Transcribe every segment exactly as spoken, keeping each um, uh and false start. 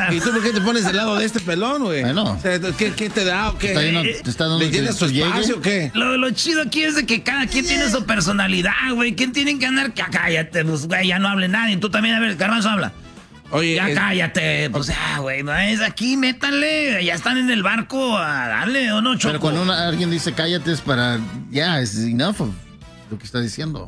WhatsApp. ¿Y tú por qué te pones del lado de este pelón, güey? Bueno. O sea, ¿qué, ¿Qué te da o qué? ¿Te está, dando, te está dando ¿Le tienes su espacio o qué? Lo, lo chido aquí es de que cada quien tiene su personalidad, güey. ¿Quién tienen que andar? Ya cállate, pues, güey, ya no hable nadie. Tú también, a ver, Garbanzo habla. Oye, ya es... cállate, pues ya, güey, no es aquí, métanle, ya están en el barco, a darle, ¿o no, Choco? Pero cuando una, alguien dice cállate es para, ya, es enough of lo que está diciendo.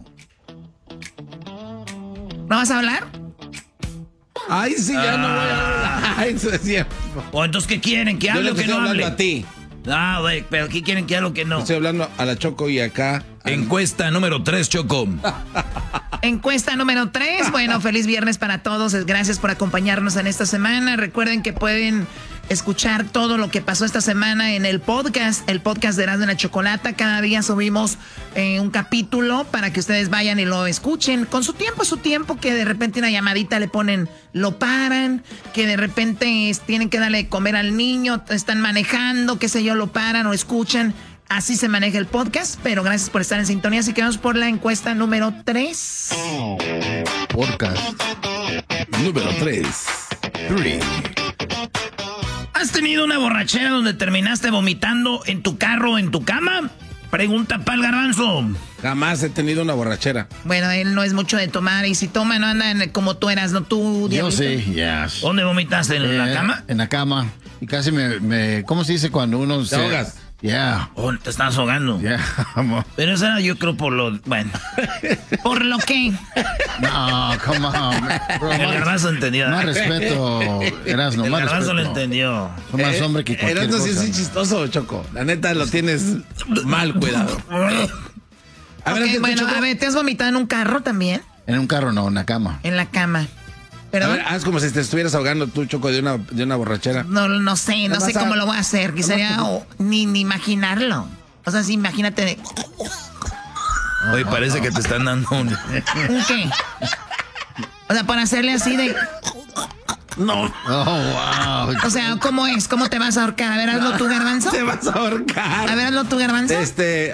¿No vas a hablar? Ay, sí, ya ah. no voy a hablar. Ay, eso es cierto. O entonces, ¿qué quieren? ¿Que hable o que no hable? Yo le estoy hablando a ti. Ah, güey, pero ¿qué quieren que hable o que no? Estoy hablando a la Choco y acá. Encuesta número tres, Choco. Encuesta número tres. Bueno, feliz viernes para todos. Gracias por acompañarnos en esta semana. Recuerden que pueden escuchar todo lo que pasó esta semana en el podcast, el podcast de Erasmo y la Chocolata. Cada día subimos eh, un capítulo para que ustedes vayan y lo escuchen. Con su tiempo, su tiempo, que de repente una llamadita le ponen, lo paran, que de repente es, tienen que darle de comer al niño, están manejando, qué sé yo, lo paran o escuchan. Así se maneja el podcast, pero gracias por estar en sintonía. Así que vamos por la encuesta número tres. Podcast. Número tres. Three. ¿Has tenido una borrachera donde terminaste vomitando en tu carro o en tu cama? Pregunta para el Garbanzo. Jamás he tenido una borrachera. Bueno, él no es mucho de tomar, y si toma no andan como tú eras, ¿no? Tú, Yo Diablito. sí, yes. ¿Dónde vomitaste? ¿En Eh, la cama? En la cama. Y casi me, me ¿cómo se dice cuando uno ¿Te se... ahogas? Yeah. Oh, te estás ahogando. Yeah, amor. Pero eso era yo creo por lo... Bueno. ¿Por lo qué? No, come on, man. Bro, El más, Garbanzo entendió. más respeto, Erasmo, El más Garbanzo lo respeto. entendió. Son más Eh, hombre que cualquier Erasmo cosa. sí es muy chistoso, Choco. La neta lo tienes mal cuidado. A ver, okay, bueno, Choco. A ver, ¿te has vomitado en un carro también? En un carro no, en la cama. En la cama. A ¿Perdón? ver, haz como si te estuvieras ahogando tú, Choco, de una, de una borrachera. No, no sé, no sé cómo a... lo voy a hacer. Quisiera oh, ni, ni imaginarlo. O sea, sí, imagínate de... Oye, parece que te están dando un... ¿Un qué? O sea, para hacerle así de... No. Oh, wow. O sea, ¿cómo es? ¿Cómo te vas a ahorcar? A ver, hazlo tú, Garbanzo. Te vas a ahorcar. A ver, hazlo tú, Garbanzo. Este...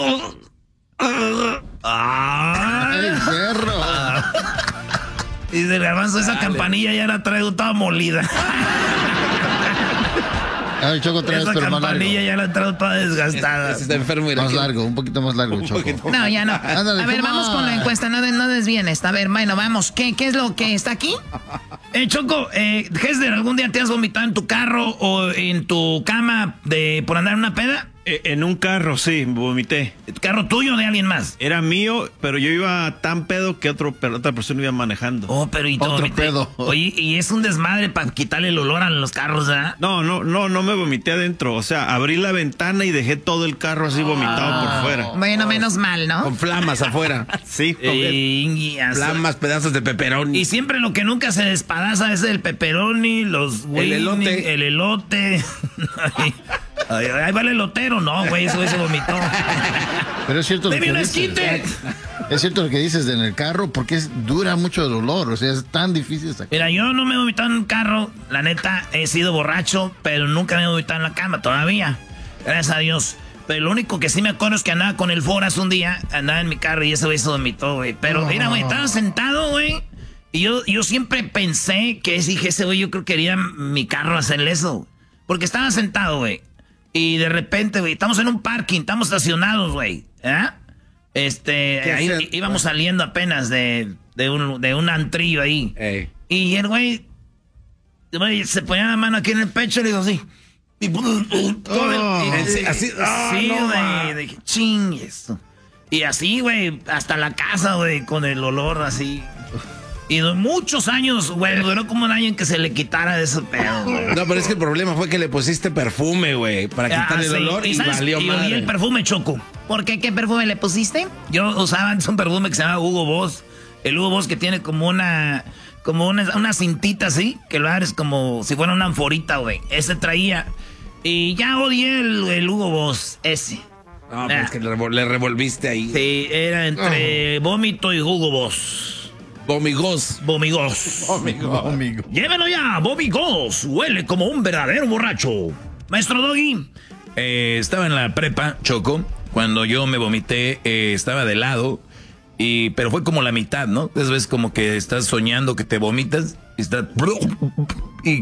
¡Ay, perro! Dice el Garbanzo, esa Dale. campanilla ya la traigo toda molida. Ay, Choco, traes, esa pero más largo. campanilla ya la traigo toda desgastada. Está enfermo. Más aquí. largo, un poquito más largo, Choco. No, ya no. Ándale, a ver, vamos on. con la encuesta, no, no desvienes. A ver, bueno, vamos. ¿Qué, qué es lo que está aquí? Eh, Choco, eh, Hesder, ¿algún día te has vomitado en tu carro o en tu cama de por andar en una peda? Eh, en un carro, sí, vomité. ¿Carro tuyo o de alguien más? Era mío, pero yo iba tan pedo que otro, otra persona iba manejando. Oh, pero y todo. Otro vomité. pedo. Oye, y es un desmadre para quitarle el olor a los carros, ¿verdad? No, no, no, no me vomité adentro. O sea, abrí la ventana y dejé todo el carro así vomitado Ah. por fuera. Bueno, menos mal, ¿no? Con flamas afuera. Sí, Y, Flamas, pedazos de pepperoni. y siempre lo que nunca se despadaza es el pepperoni, los El Winnie, elote. El elote. Ay, ay, ahí va el elotero. No, güey, eso se vomitó. Pero es cierto lo ¡Deme que un dices. esquite! Es cierto lo que dices de en el carro, porque es, dura mucho el olor, o sea, es tan difícil sacar. Mira, yo no me he vomitado en un carro. La neta, he sido borracho, pero nunca me he vomitado en la cama todavía. Gracias a Dios. Pero lo único que sí me acuerdo es que andaba con el Foras un día, andaba en mi carro y ese güey se vomitó, güey. Pero mira, güey, estaba sentado, güey. Y yo, yo siempre pensé que dije, ese güey, yo creo que quería mi carro hacerle eso. Porque estaba sentado, güey. Y de repente, güey, estamos en un parking, estamos estacionados, güey. ¿Eh? Este, ahí hacer? íbamos saliendo apenas de, de, un, de un antrillo ahí. Ey. Y el güey, güey, se ponía la mano aquí en el pecho y le dijo así. Y, Oh, y- así- así- ah, sí, no, ma. güey. Dije, ching, esto. Y así, güey, hasta la casa, güey, con el olor así. Y de muchos años, güey, duró como un año en que se le quitara de ese pedo, güey. No, pero es que el problema fue que le pusiste perfume, güey, para quitarle Ah, el sí. olor y, ¿sabes? valió Y olí madre. el perfume, Choco. ¿Por qué? ¿Qué perfume le pusiste? Yo usaba antes un perfume que se llama Hugo Boss. El Hugo Boss que tiene como una como una, una cintita así, que lo abres como si fuera una anforita, güey. Ese traía. Y ya odié el, el Hugo Boss, ese. No, pero es que le, revol- le revolviste ahí. Sí, era entre vómito y Hugo Boss. Vomigos. Vomigos. Vomigos. Amigo. Llévelo ya, Bobby Goss. Huele como un verdadero borracho. Maestro Doggy. Eh, estaba en la prepa, Choco. Cuando yo me vomité, eh, estaba de lado. Y, pero fue como la mitad, ¿no? Entonces ves como que estás soñando que te vomitas. Y estás... Y que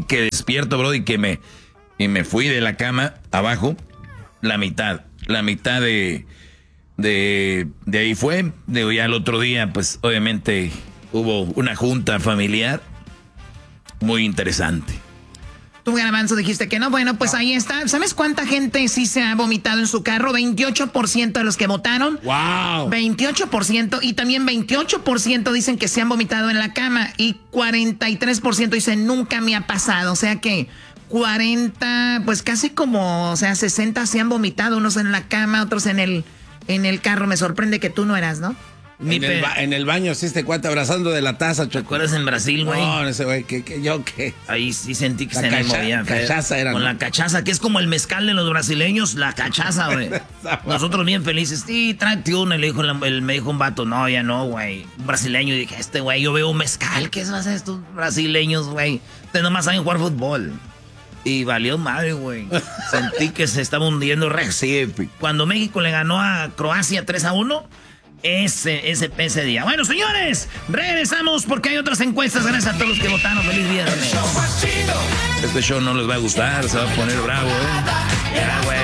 despierto, bro, y que me, y me fui de la cama abajo, la mitad, la mitad de, de, de ahí fue. De, ya el otro día, pues obviamente hubo una junta familiar muy interesante. Tú, Garbanzo, dijiste que no. Bueno, pues ahí está. ¿Sabes cuánta gente sí se ha vomitado en su carro? veintiocho por ciento de los que votaron. ¡Wow! veintiocho por ciento. Y también veintiocho por ciento dicen que se han vomitado en la cama. Y cuarenta y tres por ciento dicen nunca me ha pasado. O sea que cuarenta, pues casi como, o sea, sesenta se han vomitado. Unos en la cama, otros en el, en el carro. Me sorprende que tú no eras, ¿no? En el, ba- en el baño, sí, este cuate abrazando de la taza, Choco. ¿Te acuerdas en Brasil, güey? No, ese güey, que, que yo qué. Ahí sí sentí que La se cacha- me movía. feo. cachaza era, Con ¿no? la cachaza, que es como el mezcal de los brasileños, la cachaza, güey. Nosotros bien felices. Sí, tráete una. Y le dijo, el, el- me dijo un vato, no, ya no, güey. Un brasileño. Y dije, este güey, yo veo un mezcal. ¿Qué es hacer estos brasileños, güey? Ustedes nomás saben jugar fútbol. Y valió madre, güey. Sentí que se estaba hundiendo Recife. Cuando México le ganó a Croacia tres a uno, ese, ese, ese día. Bueno, señores, regresamos porque hay otras encuestas. Gracias a todos los que votaron. Feliz viernes. Este show no les va a gustar, se va a poner bravo, ¿eh? Ya, güey.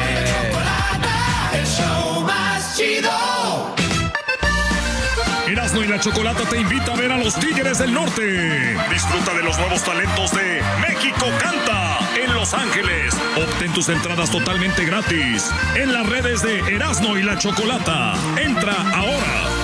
Erasmo y la Chocolata te invita a ver a los Tigres del Norte. Disfruta de los nuevos talentos de México Canta en Los Ángeles. Obtén tus entradas totalmente gratis en las redes de Erasmo y la Chocolata. Entra ahora